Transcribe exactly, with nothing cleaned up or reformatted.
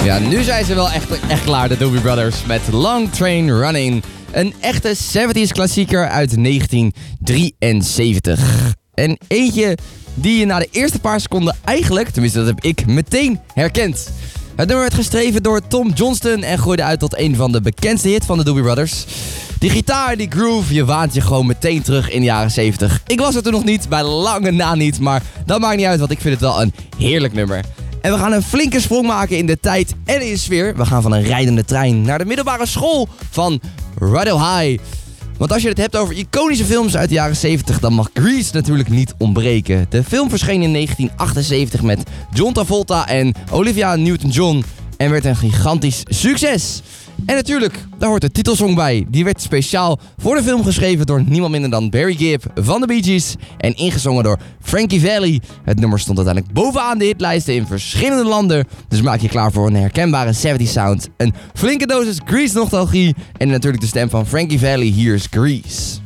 Ja, nu zijn ze wel echt, echt klaar, de Doobie Brothers, met Long Train Running. Een echte zeventies klassieker uit negentien drieënzeventig. En eentje die je na de eerste paar seconden eigenlijk, tenminste dat heb ik, meteen herkent. Het nummer werd geschreven door Tom Johnston en groeide uit tot een van de bekendste hits van de Doobie Brothers. Die gitaar, die groove, je waant je gewoon meteen terug in de jaren zeventig. Ik was er toen nog niet, bij lange na niet, maar dat maakt niet uit, want ik vind het wel een heerlijk nummer. En we gaan een flinke sprong maken in de tijd en in de sfeer. We gaan van een rijdende trein naar de middelbare school van Rydell High. Want als je het hebt over iconische films uit de jaren zeventig, dan mag Grease natuurlijk niet ontbreken. De film verscheen in negentien achtenzeventig met John Travolta en Olivia Newton-John en werd een gigantisch succes. En natuurlijk, daar hoort de titelsong bij. Die werd speciaal voor de film geschreven door niemand minder dan Barry Gibb van de Bee Gees en ingezongen door Frankie Valli. Het nummer stond uiteindelijk bovenaan de hitlijsten in verschillende landen. Dus maak je klaar voor een herkenbare zeventies sound. Een flinke dosis Grease nostalgie en natuurlijk de stem van Frankie Valli. Hier is Grease.